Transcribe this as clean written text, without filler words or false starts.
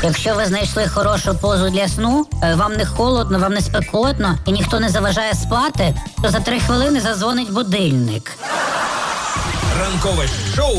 Якщо ви знайшли хорошу позу для сну, вам не холодно, вам не спекотно і ніхто не заважає спати, то за 3 хвилини задзвонить будильник. Ранкове шоу